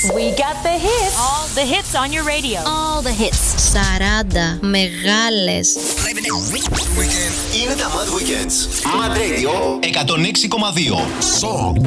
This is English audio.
We got the hits. All the hits on your radio. All the hits. 40 μεγάλες. Είναι τα Mad Weekends. Mad Radio 106,2.